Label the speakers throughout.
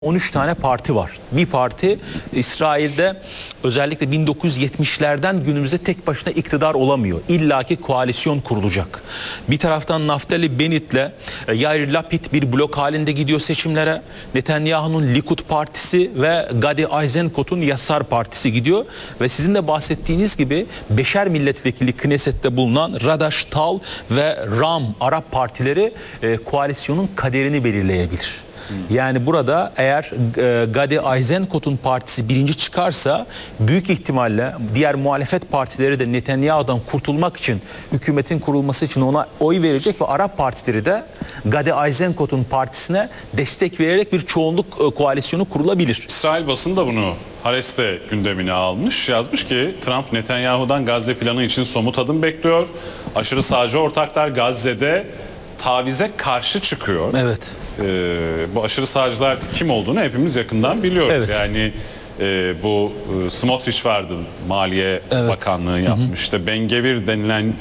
Speaker 1: 13 tane parti var. Bir parti İsrail'de özellikle 1970'lerden günümüzde tek başına iktidar olamıyor. İlla ki koalisyon kurulacak. Bir taraftan Naftali Bennett'le Yair Lapid bir blok halinde gidiyor seçimlere. Netanyahu'nun Likud Partisi ve Gadi Eisenkot'un Yasar Partisi gidiyor. Ve sizin de bahsettiğiniz gibi beşer milletvekili Knesset'te bulunan Radash Tal ve Ram Arap partileri koalisyonun kaderini belirleyebilir. Yani burada eğer Gadi Eisenkot'un partisi birinci çıkarsa büyük ihtimalle diğer muhalefet partileri de Netanyahu'dan kurtulmak için, hükümetin kurulması için ona oy verecek ve Arap partileri de Gadi Eisenkot'un partisine destek vererek bir çoğunluk koalisyonu kurulabilir.
Speaker 2: İsrail basını da bunu Haaretz'te gündemine almış. Yazmış ki Trump Netanyahu'dan Gazze planı için somut adım bekliyor. Aşırı sağcı ortaklar Gazze'de tavize karşı çıkıyor.
Speaker 1: Evet.
Speaker 2: Bu aşırı sağcılar kim olduğunu hepimiz yakından biliyoruz.
Speaker 1: Evet.
Speaker 2: Yani bu Smotrich vardı, Maliye Bakanlığı yapmıştı. Ben-Gvir denilen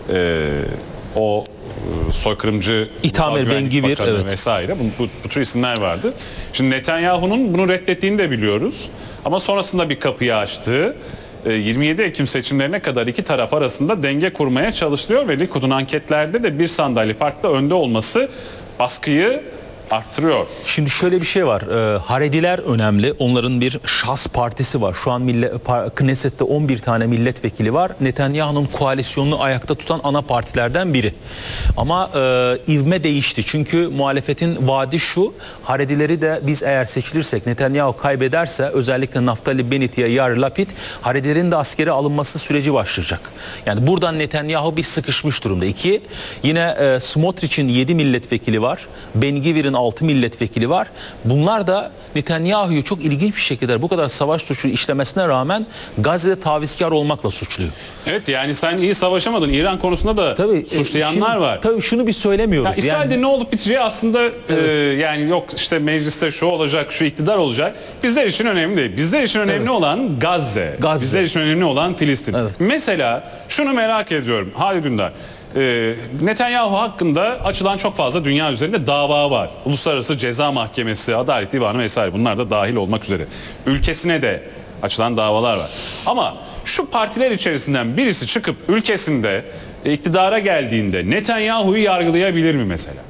Speaker 2: o soykırımcı
Speaker 1: İtamar Ben-Gvir
Speaker 2: vesaire bu tür isimler vardı. Şimdi Netanyahu'nun bunu reddettiğini de biliyoruz. Ama sonrasında bir kapıyı açtı. 27 Ekim seçimlerine kadar iki taraf arasında denge kurmaya çalışılıyor ve Likud'un anketlerde de bir sandalye farklı önde olması baskıyı arttırıyor.
Speaker 1: Şimdi şöyle bir şey var. Harediler önemli. Onların bir şahs partisi var. Şu an Knesset'te 11 tane milletvekili var. Netanyahu'nun koalisyonunu ayakta tutan ana partilerden biri. Ama ivme değişti. Çünkü muhalefetin vaadi şu. Haredileri de biz eğer seçilirsek, Netanyahu kaybederse özellikle Naftali Bennett ya Yair Lapid, Haredilerin de askere alınması süreci başlayacak. Yani buradan Netanyahu bir sıkışmış durumda. İki, yine Smotrich'in 7 milletvekili var. Ben-Gvir'in 6 milletvekili var. Bunlar da Netanyahu'yu çok ilginç bir şekilde bu kadar savaş suçu işlemesine rağmen Gazze'de tavizkar olmakla suçluyor.
Speaker 2: Evet, yani sen iyi savaşamadın. İran konusunda da suçlayanlar var.
Speaker 1: Tabii şunu biz söylemiyoruz.
Speaker 2: İsrail'de yani ne olup biteceği aslında yani yok işte mecliste şu olacak, şu iktidar olacak. Bizler için önemli değil. Bizler için önemli olan Gazze. Bizler için önemli olan Filistin. Evet. Mesela şunu merak ediyorum Halil Dündar. Netanyahu hakkında açılan çok fazla dünya üzerinde dava var. Uluslararası Ceza Mahkemesi, Adalet Divanı vesaire, bunlar da dahil olmak üzere. Ülkesine de açılan davalar var. Ama şu partiler içerisinden birisi çıkıp ülkesinde iktidara geldiğinde Netanyahu'yu yargılayabilir mi mesela?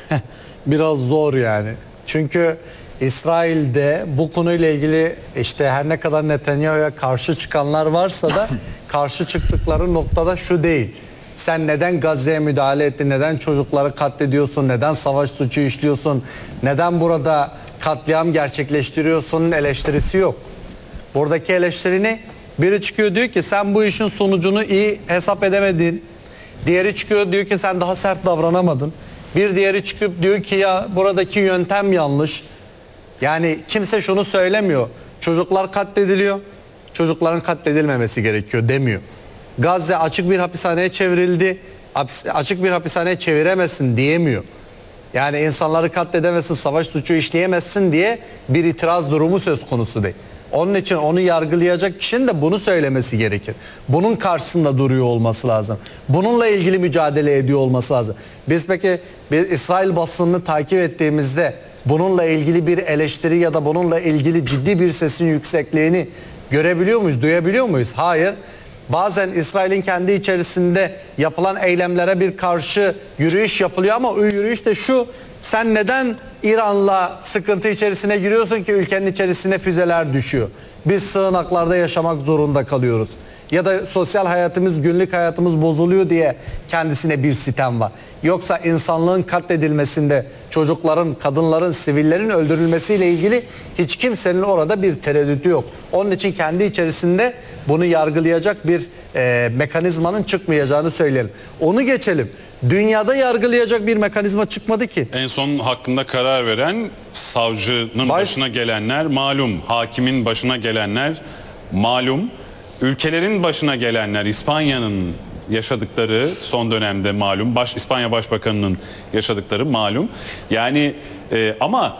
Speaker 3: Biraz zor yani. Çünkü İsrail'de bu konuyla ilgili işte her ne kadar Netanyahu'ya karşı çıkanlar varsa da karşı çıktıkları noktada şu değil. Sen neden Gazze'ye müdahale ettin? Neden çocukları katlediyorsun? Neden savaş suçu işliyorsun? Neden burada katliam gerçekleştiriyorsun? Eleştirisi yok. Buradaki eleştiri ne? Biri çıkıyor diyor ki sen bu işin sonucunu iyi hesap edemedin. Diğeri çıkıyor diyor ki sen daha sert davranamadın. Bir diğeri çıkıp diyor ki ya buradaki yöntem yanlış. Yani kimse şunu söylemiyor. Çocuklar katlediliyor. Çocukların katledilmemesi gerekiyor demiyor. Gazze açık bir hapishaneye çevrildi. Açık bir hapishaneye çeviremezsin diyemiyor. Yani insanları katledemezsin, savaş suçu işleyemezsin diye bir itiraz durumu söz konusu değil. Onun için onu yargılayacak kişinin de bunu söylemesi gerekir. Bunun karşısında duruyor olması lazım. Bununla ilgili mücadele ediyor olması lazım. Biz peki İsrail basınını takip ettiğimizde bununla ilgili bir eleştiri ya da bununla ilgili ciddi bir sesin yüksekliğini görebiliyor muyuz, duyabiliyor muyuz? Hayır. Bazen İsrail'in kendi içerisinde yapılan eylemlere bir karşı yürüyüş yapılıyor ama o yürüyüş de şu: sen neden İran'la sıkıntı içerisine giriyorsun ki ülkenin içerisine füzeler düşüyor? Biz sığınaklarda yaşamak zorunda kalıyoruz. Ya da sosyal hayatımız, günlük hayatımız bozuluyor diye kendisine bir sitem var. Yoksa insanlığın katledilmesinde, çocukların, kadınların, sivillerin öldürülmesiyle ilgili hiç kimsenin orada bir tereddütü yok. Onun için kendi içerisinde bunu yargılayacak bir mekanizmanın çıkmayacağını söyleyelim. Onu geçelim. Dünyada yargılayacak bir mekanizma çıkmadı ki.
Speaker 2: En son hakkında karar veren savcının başına gelenler malum, hakimin başına gelenler malum, ülkelerin başına gelenler, İspanya'nın yaşadıkları son dönemde malum, İspanya Başbakanı'nın yaşadıkları malum. Yani ama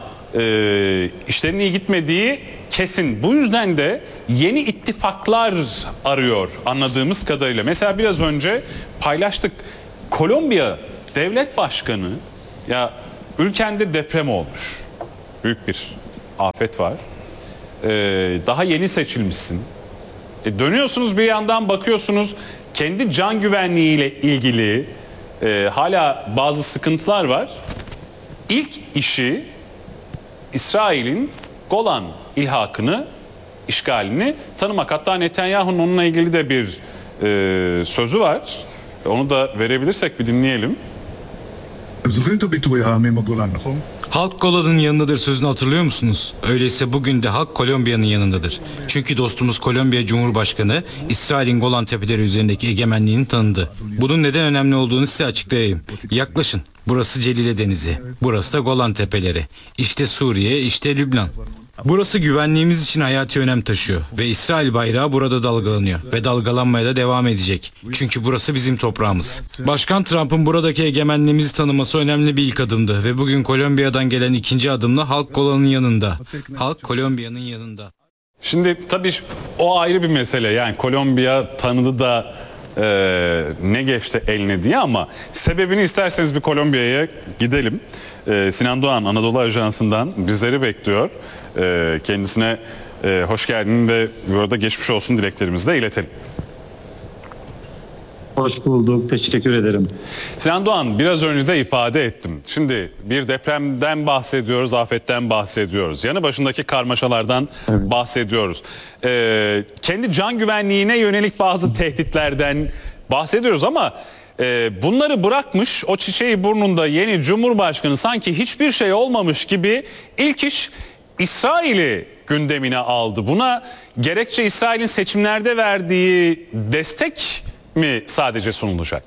Speaker 2: işlerin iyi gitmediği kesin. Bu yüzden de yeni ittifaklar arıyor anladığımız kadarıyla. Mesela biraz önce paylaştık. Kolombiya Devlet Başkanı, ya ülkende deprem olmuş. Büyük bir afet var. Daha yeni seçilmişsin. Dönüyorsunuz bir yandan bakıyorsunuz kendi can güvenliğiyle ilgili hala bazı sıkıntılar var. İlk işi İsrail'in Golan ilhakını, işgalini tanımak. Hatta Netanyahu'nun onunla ilgili de bir sözü var. Onu da verebilirsek bir dinleyelim.
Speaker 4: Halk Golan'ın yanındadır sözünü hatırlıyor musunuz? Öyleyse bugün de halk Kolombiya'nın yanındadır. Çünkü dostumuz Kolombiya Cumhurbaşkanı İsrail'in Golan Tepeleri üzerindeki egemenliğini tanıdı. Bunun neden önemli olduğunu size açıklayayım. Yaklaşın. Burası Celile Denizi. Burası da Golan Tepeleri. İşte Suriye, işte Lübnan. Burası güvenliğimiz için hayati önem taşıyor ve İsrail bayrağı burada dalgalanıyor ve dalgalanmaya da devam edecek. Çünkü burası bizim toprağımız. Başkan Trump'ın buradaki egemenliğimizi tanıması önemli bir ilk adımdı ve bugün Kolombiya'dan gelen ikinci adımla halk Golan'ın yanında. Halk Kolombiya'nın yanında.
Speaker 2: Şimdi tabii o ayrı bir mesele. Yani Kolombiya tanıdı da ne geçti eline diye, ama sebebini isterseniz bir Kolombiya'ya gidelim. Sinan Doğan Anadolu Ajansı'ndan bizleri bekliyor. Kendisine hoş geldin ve burada geçmiş olsun dileklerimizi de iletelim.
Speaker 5: Hoş bulduk. Teşekkür ederim.
Speaker 2: Sinan Doğan, biraz önce de ifade ettim. Şimdi bir depremden bahsediyoruz, afetten bahsediyoruz. Yanı başındaki karmaşalardan bahsediyoruz. Kendi can güvenliğine yönelik bazı tehditlerden bahsediyoruz ama bunları bırakmış, o çiçeği burnunda yeni Cumhurbaşkanı sanki hiçbir şey olmamış gibi ilk iş İsrail'i gündemine aldı. Buna gerekçe İsrail'in seçimlerde verdiği destek mi sadece sunulacak?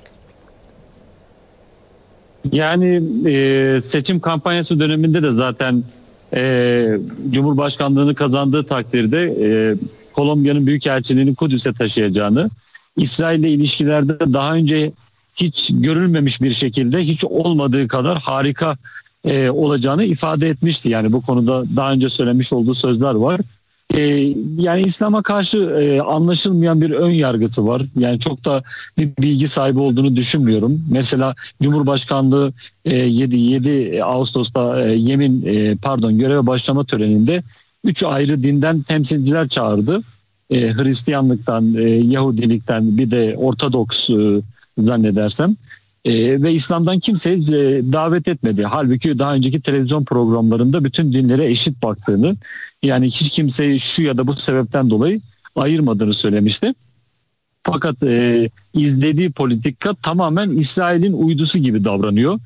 Speaker 5: Yani seçim kampanyası döneminde de zaten Cumhurbaşkanlığını kazandığı takdirde Kolombiya'nın büyükelçiliğini Kudüs'e taşıyacağını, İsrail'le ilişkilerde daha önce hiç görülmemiş bir şekilde, hiç olmadığı kadar harika olacağını ifade etmişti. Yani bu konuda daha önce söylemiş olduğu sözler var. Yani İslam'a karşı anlaşılmayan bir ön yargısı var. Yani çok da bir bilgi sahibi olduğunu düşünmüyorum. Mesela Cumhurbaşkanlığı 7 Ağustos'ta göreve başlama töreninde 3 ayrı dinden temsilciler çağırdı. Hristiyanlıktan, Yahudilikten, bir de Ortodoks zannedersem. Ve İslam'dan kimseyi davet etmedi. Halbuki daha önceki televizyon programlarında bütün dinlere eşit baktığını, yani hiç kimseyi şu ya da bu sebepten dolayı ayırmadığını söylemişti. Fakat izlediği politika tamamen İsrail'in uydusu gibi davranıyor.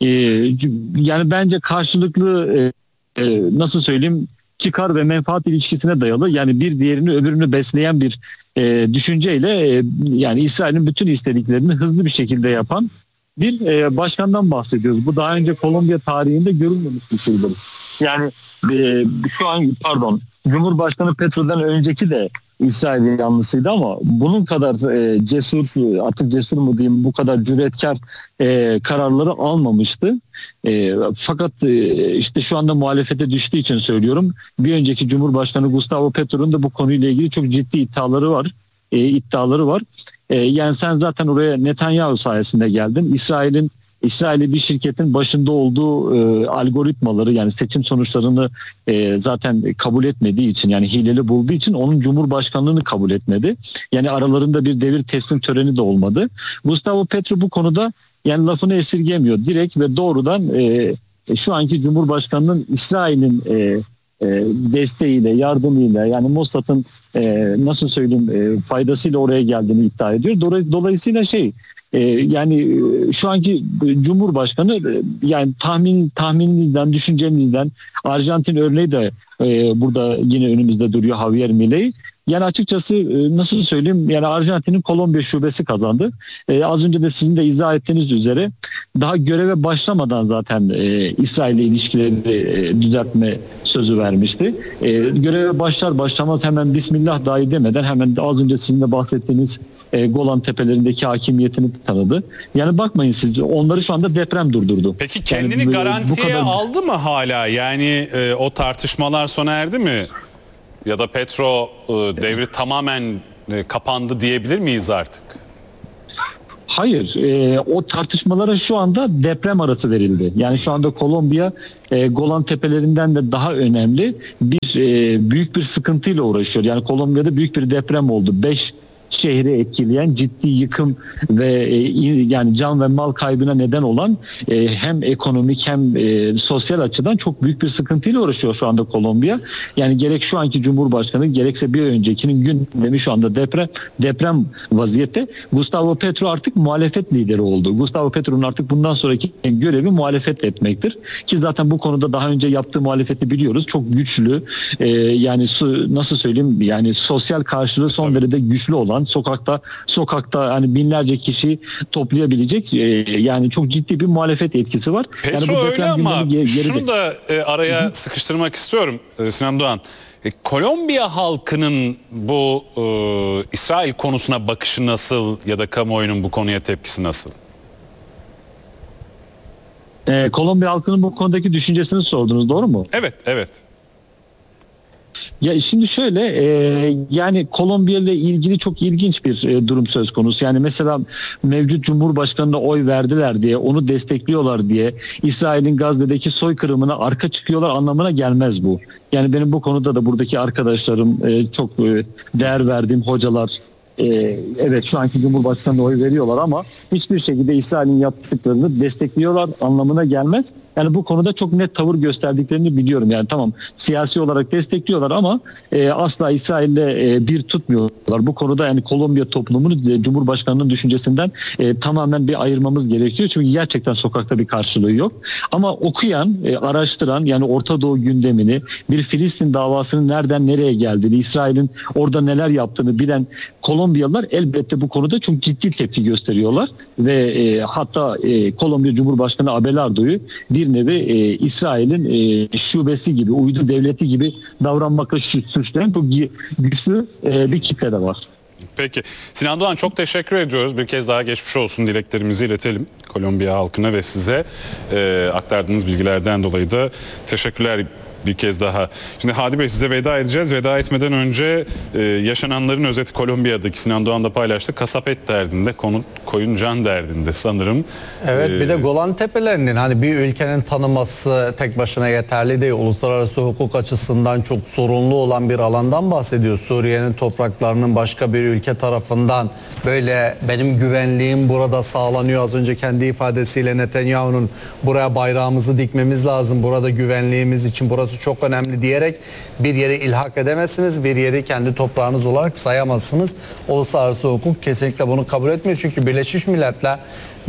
Speaker 5: Yani bence karşılıklı nasıl söyleyeyim, çıkar ve menfaat ilişkisine dayalı, yani bir diğerini öbürünü besleyen bir düşünceyle yani İsrail'in bütün istediklerini hızlı bir şekilde yapan bir başkandan bahsediyoruz. Bu daha önce Kolombiya tarihinde görülmemiş bir şeydir. Yani şu an Cumhurbaşkanı Petro'dan önceki de İsrail yanlısıydı ama bunun kadar cesur, artık cesur mu diyeyim, bu kadar cüretkar kararları almamıştı. Fakat işte şu anda muhalefete düştüğü için söylüyorum. Bir önceki Cumhurbaşkanı Gustavo Petro'nun da bu konuyla ilgili çok ciddi iddiaları var. Yani sen zaten oraya Netanyahu sayesinde geldin. İsrail'i bir şirketin başında olduğu algoritmaları, yani seçim sonuçlarını zaten kabul etmediği için, yani hileli bulduğu için onun cumhurbaşkanlığını kabul etmedi. Yani aralarında bir devir teslim töreni de olmadı. Gustavo Petro bu konuda yani lafını esirgemiyor. Direkt ve doğrudan şu anki Cumhurbaşkanının İsrail'in desteğiyle, yardımıyla, yani Mossad'ın nasıl söyleyeyim faydasıyla oraya geldiğini iddia ediyor. Dolayısıyla yani şu anki Cumhurbaşkanı, yani tahmininizden, düşüncenizden, Arjantin örneği de burada yine önümüzde duruyor, Javier Milei. Yani açıkçası nasıl söyleyeyim, yani Arjantin'in Kolombiya şubesi kazandı. Az önce de sizin de izah ettiğiniz üzere daha göreve başlamadan zaten İsrail ile ilişkileri düzeltme sözü vermişti. Göreve başlar başlamaz hemen Bismillah dahi demeden hemen az önce sizin de bahsettiğiniz Golan Tepelerindeki hakimiyetini tanıdı. Yani bakmayın siz, onları şu anda deprem durdurdu.
Speaker 2: Peki kendini
Speaker 5: yani,
Speaker 2: garantiye aldı mı hala? Yani o tartışmalar sona erdi mi? Ya da Petro devri tamamen kapandı diyebilir miyiz artık?
Speaker 5: Hayır, o tartışmalara şu anda deprem arası verildi. Yani şu anda Kolombiya Golan Tepelerinden de daha önemli büyük bir sıkıntıyla uğraşıyor. Yani Kolombiya'da büyük bir deprem oldu. 5 şehri etkileyen ciddi yıkım ve yani can ve mal kaybına neden olan hem ekonomik hem sosyal açıdan çok büyük bir sıkıntıyla uğraşıyor şu anda Kolombiya. Yani gerek şu anki Cumhurbaşkanı gerekse bir öncekinin gündemi şu anda deprem vaziyette. Gustavo Petro artık muhalefet lideri oldu. Gustavo Petro'nun artık bundan sonraki görevi muhalefet etmektir. Ki zaten bu konuda daha önce yaptığı muhalefeti biliyoruz. Çok güçlü, yani nasıl söyleyeyim, yani sosyal karşılığı son derece güçlü olan, sokakta hani binlerce kişi toplayabilecek yani çok ciddi bir muhalefet etkisi var.
Speaker 2: Petro
Speaker 5: Yani bu
Speaker 2: öyle ama şunu
Speaker 5: geride.
Speaker 2: da araya sıkıştırmak istiyorum Sinan Doğan. Kolombiya halkının bu İsrail konusuna bakışı nasıl ya da kamuoyunun bu konuya tepkisi nasıl?
Speaker 5: Kolombiya halkının bu konudaki düşüncesini sordunuz, doğru mu?
Speaker 2: Evet, evet.
Speaker 5: Ya şimdi şöyle, yani Kolombiya ile ilgili çok ilginç bir durum söz konusu. Yani mesela mevcut Cumhurbaşkanı'na oy verdiler diye, onu destekliyorlar diye İsrail'in Gazze'deki soykırımına arka çıkıyorlar anlamına gelmez bu. Yani benim bu konuda da buradaki arkadaşlarım, çok değer verdiğim hocalar, evet şu anki Cumhurbaşkanı'na oy veriyorlar ama hiçbir şekilde İsrail'in yaptıklarını destekliyorlar anlamına gelmez. Yani bu konuda çok net tavır gösterdiklerini biliyorum. Yani tamam, siyasi olarak destekliyorlar ama asla İsrail'le bir tutmuyorlar. Bu konuda yani Kolombiya toplumunu Cumhurbaşkanı'nın düşüncesinden tamamen bir ayırmamız gerekiyor. Çünkü gerçekten sokakta bir karşılığı yok. Ama okuyan, araştıran, yani Orta Doğu gündemini, bir Filistin davasının nereden nereye geldiğini, İsrail'in orada neler yaptığını bilen Kolombiyalılar elbette bu konuda çok ciddi tepki gösteriyorlar ve hatta Kolombiya Cumhurbaşkanı Abelardo'yu bir nevi İsrail'in şubesi gibi, uydu devleti gibi davranmakla suçlayan çok güçlü bir kitle de var.
Speaker 2: Peki. Sinan Doğan, çok teşekkür ediyoruz. Bir kez daha geçmiş olsun dileklerimizi iletelim Kolombiya halkına ve size aktardığınız bilgilerden dolayı da teşekkürler bir kez daha. Şimdi Hadi Bey, size veda edeceğiz. Veda etmeden önce yaşananların özeti Kolombiya'daki, Sinan Doğan da paylaştı. Kasap et derdinde, koyun can derdinde sanırım.
Speaker 3: Evet, bir de Golan Tepelerinin hani bir ülkenin tanıması tek başına yeterli değil. Uluslararası hukuk açısından çok sorunlu olan bir alandan bahsediyor. Suriye'nin topraklarının başka bir ülke tarafından böyle benim güvenliğim burada sağlanıyor. Az önce kendi ifadesiyle Netanyahu'nun buraya bayrağımızı dikmemiz lazım, burada güvenliğimiz için burası çok önemli diyerek bir yeri ilhak edemezsiniz, bir yeri kendi toprağınız olarak sayamazsınız. Uluslararası hukuk kesinlikle bunu kabul etmiyor. Çünkü Birleşmiş Milletler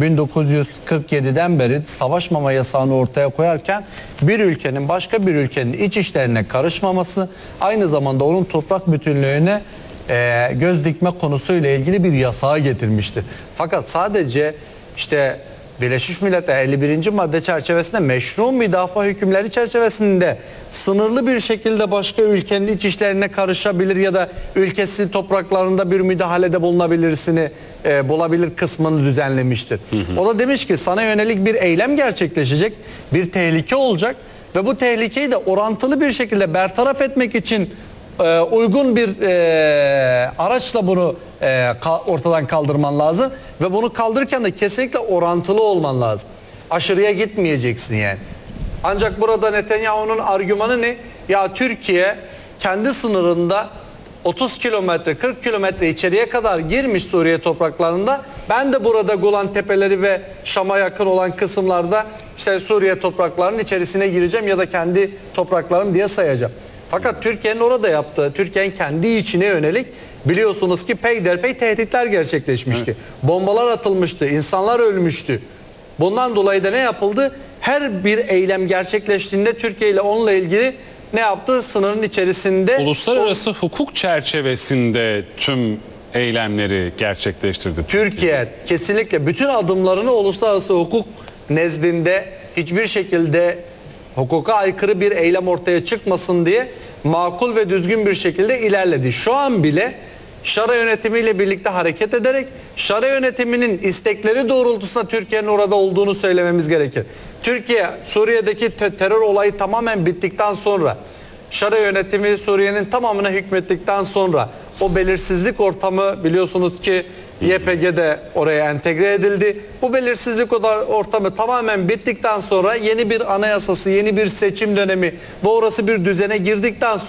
Speaker 3: 1947'den beri savaşmama yasağını ortaya koyarken bir ülkenin başka bir ülkenin iç işlerine karışmaması, aynı zamanda onun toprak bütünlüğüne göz dikme konusuyla ilgili bir yasağı getirmişti. Fakat sadece işte Birleşmiş Milletler 51. madde çerçevesinde meşru müdafaa hükümleri çerçevesinde sınırlı bir şekilde başka ülkenin iç işlerine karışabilir ya da ülkesi topraklarında bir müdahalede bulabilir kısmını düzenlemiştir. O da demiş ki sana yönelik bir eylem gerçekleşecek, bir tehlike olacak ve bu tehlikeyi de orantılı bir şekilde bertaraf etmek için uygun bir araçla bunu ortadan kaldırman lazım ve bunu kaldırırken de kesinlikle orantılı olman lazım. Aşırıya gitmeyeceksin yani. Ancak burada Netanyahu'nun argümanı ne? Ya Türkiye kendi sınırında 30 kilometre 40 kilometre içeriye kadar girmiş Suriye topraklarında. Ben de burada Golan Tepeleri ve Şam'a yakın olan kısımlarda işte Suriye topraklarının içerisine gireceğim ya da kendi topraklarım diye sayacağım. Fakat Türkiye'nin orada yaptığı, Türkiye'nin kendi içine yönelik biliyorsunuz ki peyderpey tehditler gerçekleşmişti. Evet. Bombalar atılmıştı, insanlar ölmüştü. Bundan dolayı da ne yapıldı? Her bir eylem gerçekleştiğinde Türkiye ile onunla ilgili ne yaptı? Sınırın içerisinde...
Speaker 2: Uluslararası hukuk çerçevesinde tüm eylemleri gerçekleştirdi.
Speaker 3: Türkiye kesinlikle bütün adımlarını uluslararası hukuk nezdinde hiçbir şekilde hukuka aykırı bir eylem ortaya çıkmasın diye makul ve düzgün bir şekilde ilerledi. Şu an bile Şara yönetimiyle birlikte hareket ederek Şara yönetiminin istekleri doğrultusunda Türkiye'nin orada olduğunu söylememiz gerekir. Türkiye Suriye'deki terör olayı tamamen bittikten sonra, Şara yönetimi Suriye'nin tamamına hükmettikten sonra o belirsizlik ortamı biliyorsunuz ki YPG de oraya entegre edildi. Bu belirsizlik ortamı tamamen bittikten sonra yeni bir anayasası, yeni bir seçim dönemi ve orası bir düzene girdikten sonra